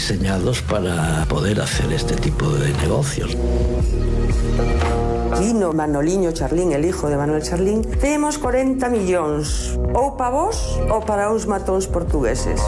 diseñados para poder hacer este tipo de negocios. Vino Manoliño Charlín, el hijo de Manuel Charlín. Temos 40 millóns, ou para vos ou para uns matóns portugueses.